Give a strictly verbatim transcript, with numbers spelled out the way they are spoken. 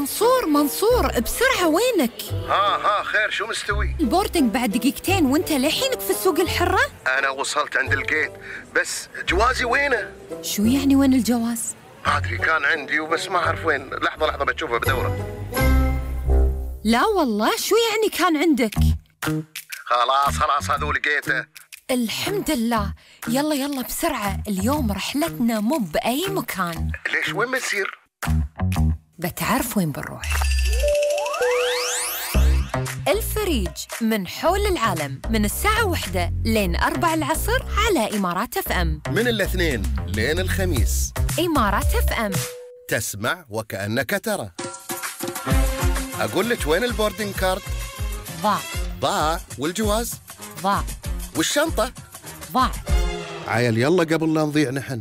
منصور منصور بسرعة وينك؟ ها ها خير، شو مستوي؟ البوردنج بعد دقيقتين وانت لحينك في السوق الحرة؟ أنا وصلت عند الجيت، بس جوازي وينه؟ شو يعني وين الجواز؟ ما أدري، كان عندي وبس ما أعرف وين. لحظة لحظة بتشوفه بدوره. لا والله، شو يعني كان عندك؟ خلاص خلاص هذول لقيته. الحمد لله. يلا يلا بسرعة، اليوم رحلتنا مو بأي مكان. ليش وين بنسير؟ بتعرف وين بنروح؟ الفريج من حول العالم من الساعة واحدة لين أربع العصر على إمارات اف ام. من الاثنين لين الخميس. إمارات اف ام، تسمع وكأنك ترى. أقول لك وين البوردنج كارد؟ ضاع. ضاع. والجواز؟ ضاع. والشنطة؟ ضاع. عيل يلا قبل لا نضيع نحن.